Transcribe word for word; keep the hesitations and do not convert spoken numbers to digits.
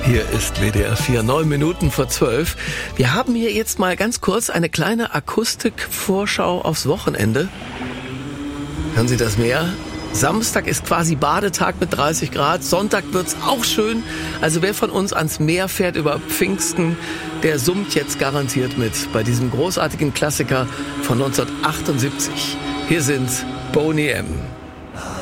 Hier ist W D R vier, neun Minuten vor zwölf. Wir haben hier jetzt mal ganz kurz eine kleine Akustikvorschau aufs Wochenende. Hören Sie das Meer? Samstag ist quasi Badetag mit dreißig Grad. Sonntag wird's auch schön. Also wer von uns ans Meer fährt über Pfingsten, der summt jetzt garantiert mit bei diesem großartigen Klassiker von neunzehnhundertachtundsiebzig. Hier sind Boney M.